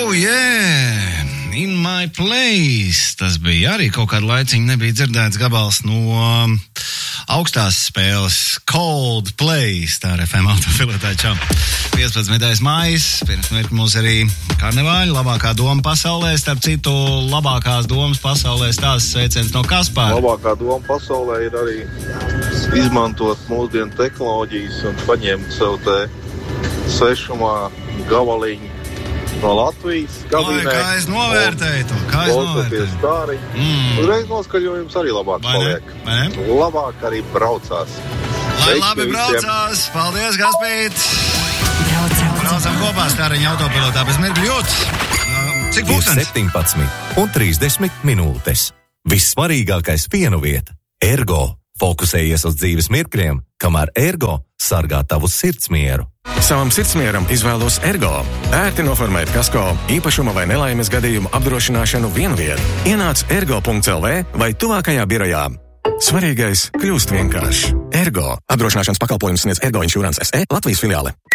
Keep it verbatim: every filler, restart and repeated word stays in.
Oh, yeah! In my place. Tas bija arī kaut kādu laiciņu nebija dzirdēts gabals no um, augstās spēles Coldplay Star F M autopilotāja čau. piecpadsmitais mājas, pirms mirkli mums arī karnevāļi, labākā doma pasaulē, starp citu labākās domas pasaulē stāsts sveiciens no Kaspāra. Labākā doma pasaulē ir arī izmantot mūsdienu tehnoloģijas un paņemt sev te svešumā gabaliņu no Latvijas kabinē. Lai, kā es novērtēju to, kā es novērtēju. Stāriņu. Mm. Uzreiz noskaļojums arī labāk Vai paliek. Ne? Vai ne? Labāk arī braucās. Lai Veiks labi braucās. Paldies, Gaspīt. Braucam, braucam kopā stāriņa autopilotā bez mirkļu jūt. Cik pulkstens? septiņpadsmit un trīsdesmit minūtes. Vissvarīgākais vienu vieta. Ergo. Fokusējies uz dzīves mirkļiem, kamēr Ergo sargā tavu sirdsmieru. Savam sirdsmieram izvēlos Ergo. Ērti noformēt kasko, īpašuma vai nelaimes gadījumu apdrošināšanu vienviet. Ienāc ergo punkts l v vai tuvākajā birojā. Svarīgais kļūst vienkārši. Ergo. Apdrošināšanas pakalpojums sniedz Ergo Insurance S E Latvijas filiāle.